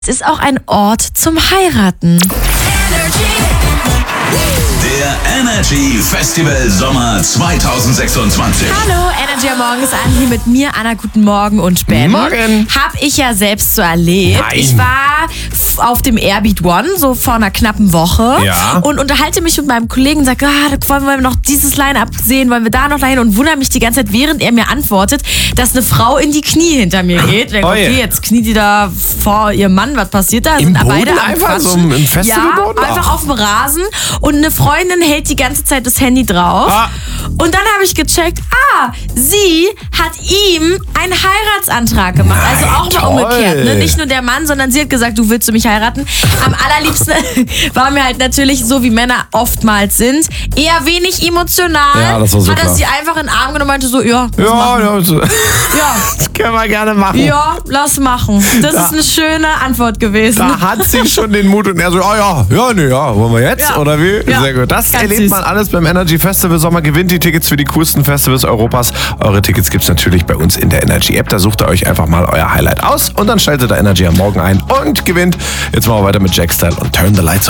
Es ist auch ein Ort zum Heiraten. Der Energy Festival Sommer 2026. Hallo, Energy am Morgen ist Andi mit mir. Anna, guten Morgen und Ben. Morgen. Hab ich ja selbst so erlebt. Nein. Ich war auf dem Airbeat One, so vor einer knappen Woche. Ja. Und unterhalte mich mit meinem Kollegen und sage, da wollen wir noch dieses Line-Up sehen, wollen wir da noch dahin? Und wundere mich die ganze Zeit, während er mir antwortet, dass eine Frau in die Knie hinter mir geht. Ich denke, Oh je. okay, jetzt kniet die da vor ihrem Mann, was passiert da? Im Sind da Boden beide am einfach, so Quatschen. im Festivalboden? Ja, einfach Ach. auf dem Rasen. Und eine Freundin hält die ganze Zeit das Handy drauf. Ah. Und dann habe ich gecheckt, sie hat ihm einen Heiratsantrag gemacht. Nein, also auch mal toll. umgekehrt. Ne? Nicht nur der Mann, sondern sie hat gesagt, du willst mich heiraten. Am allerliebsten war mir halt natürlich, so wie Männer oftmals sind, eher wenig emotional. Ja, das war so hat er klar. sie einfach in den Arm genommen und meinte so, ja, lass Ja, machen. ja, so. Ja, Das können wir gerne machen. ja, lass machen. Das ist eine schöne Antwort gewesen. Da hat sie schon den Mut und er so, wollen wir jetzt? Ja. Oder wie? Ja. Sehr gut. Das Ganz erlebt süß. man alles beim Energy Festival Sommer. Gewinnt die Tickets für die coolsten Festivals Europas. Eure Tickets gibt's natürlich bei uns in der Energy App. Da sucht ihr euch einfach mal euer Highlight aus und dann schaltet ihr Energy am Morgen ein und gewinnt. Jetzt machen wir weiter mit Jack Style und Turn the Lights on.